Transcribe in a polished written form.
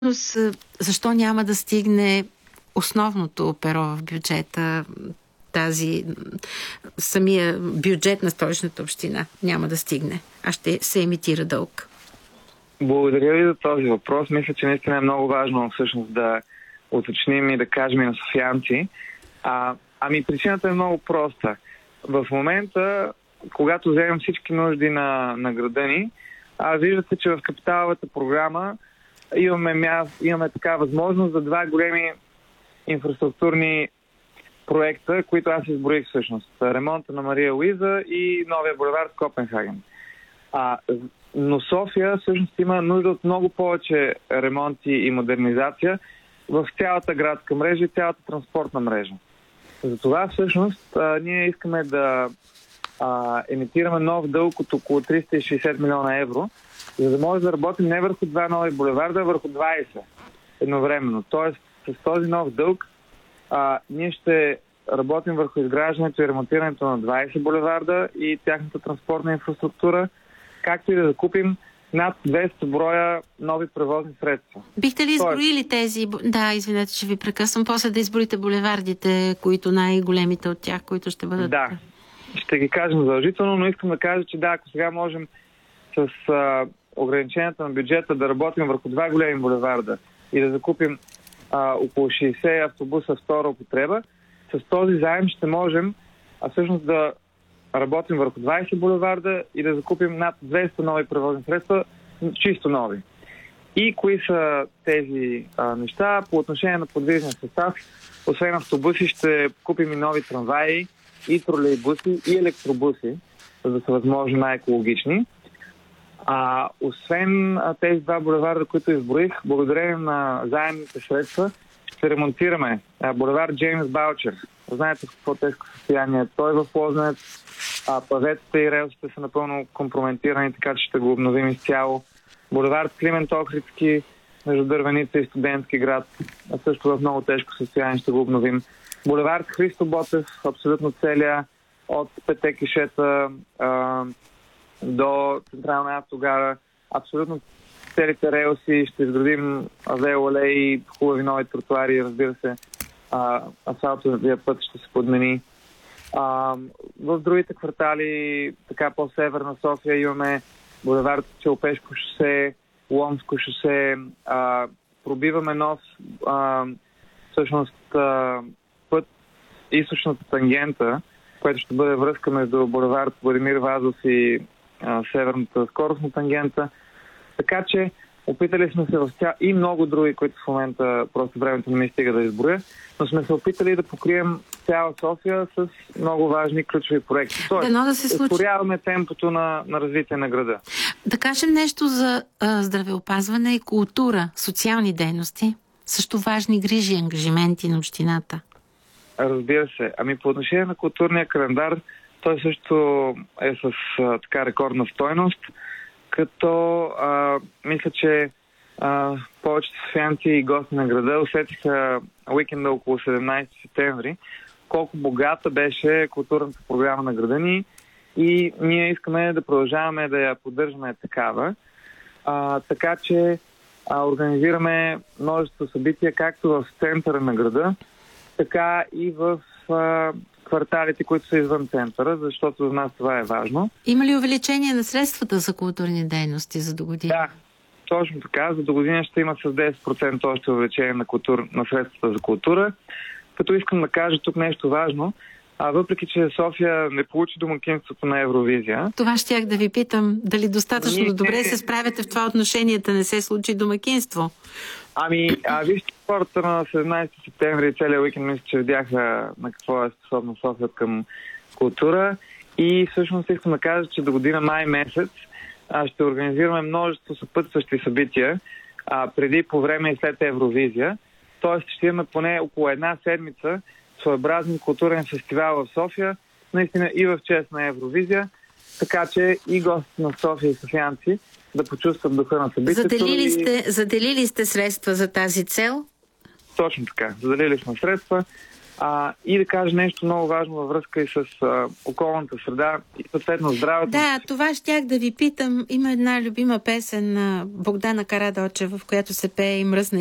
Защо няма да стигне основното перо в бюджета, самия бюджет на Столичната община няма да стигне, а ще се емитира дълг? Благодаря ви за този въпрос. Мисля, че наистина е много важно всъщност да уточним и да кажем и на софиянци. Причината е много проста. В момента, когато вземем всички нужди на града ни, виждате, че в капиталовата програма имаме така възможност за два големи инфраструктурни проекта, които аз изброих всъщност. Ремонта на Мария Луиза и новия булевард Копенхаген. Но София всъщност има нужда от много повече ремонти и модернизация в цялата градска мрежа и цялата транспортна мрежа. Затова всъщност ние искаме да емитираме нов дълг от около 360 милиона евро, за да може да работим не върху два нови булеварда, а върху 20 едновременно. Тоест, с този нов дълг ние ще работим върху изграждането и ремонтирането на 20 булеварда и тяхната транспортна инфраструктура, както и да закупим над 200 броя нови превозни средства. Бихте ли изброили тези... Да, извинете, че ви прекъсвам. После да изброите булевардите, които най-големите от тях, които ще бъдат... Да, ще ги кажем задължително, но искам да кажа, че ако сега можем с ограниченията на бюджета да работим върху два големи булеварда и да закупим около 60 автобуса втора употреба, с този заем ще можем всъщност да работим върху 20 булеварда и да закупим над 200 нови превозни средства, чисто нови. И кои са тези неща? По отношение на подвижния състав, освен автобуси, ще купим и нови трамваи, и тролейбуси, и електробуси, за да са възможно най-екологични. Освен тези два булеварда, които изброих, благодарение на заемните средства, ще ремонтираме булевард Джеймс Балчер. Знаете в какво тежко състояние. Той в Лозенец, паветите и релсите са напълно компрометирани, така че ще го обновим изцяло. Булевард Климент Охридски, между Дървеница и Студентски град, също в много тежко състояние ще го обновим. Булевард Христо Ботев, абсолютно целия, от Пете кишета до Централна автогара, абсолютно целите релси, ще изградим велоалеи, хубави нови тротуари, разбира се, асфалтовия път ще се подмени. В другите квартали, така по-северна София, имаме булевард Челопешко шосе, Ломско шосе, пробиваме нов всъщност път източната тангента, което ще бъде връзка между булевард Владимир Вазов и северната скоростна тангента. Така че опитали сме се в тях и много други, които в момента просто времето не ми стига да изброя, но сме се опитали да покрием цяла София с много важни ключови проекти. Тоест, ускоряваме темпото на развитие на града. Да кажем нещо за здравеопазване и култура, социални дейности, също важни грижи и ангажименти на общината. Разбира се. По отношение на културния календар, той също е с така рекордна стойност, като мисля, че повечето софиянци и гости на града усетиха уикенда около 17 септември, колко богата беше културната програма на града ни и ние искаме да продължаваме да я поддържаме такава. Така че организираме множество събития както в центъра на града, така и в кварталите, които са извън центъра, защото за нас това е важно. Има ли увеличение на средствата за културни дейности за догодина? Да, точно така. За догодина ще има с 10% още увеличение на средствата за култура. Като искам да кажа тук нещо важно, въпреки че София не получи домакинството на Евровизия. Това щях да ви питам, дали достатъчно добре се справяте в това отношение, да не се случи домакинство. Вижте, хората на 17 септември и целия уикенд мисля, че видяха на какво е способна София към култура и всъщност искам да кажа, че до година май месец ще организираме множество съпътстващи събития преди, по време и след Евровизия. Тоест ще имаме поне около една седмица своеобразен културен фестивал в София, наистина и в чест на Евровизия, така че и гостите на София и софиянци да почувстват духа на събитието. Заделили сте средства за тази цел? Точно така. Заделили сме средства. и да кажа нещо много важно във връзка и с околната среда и съответно здравето. Да, това щях да ви питам. Има една любима песен на Богдана Караделчева, в която се пее и мръсна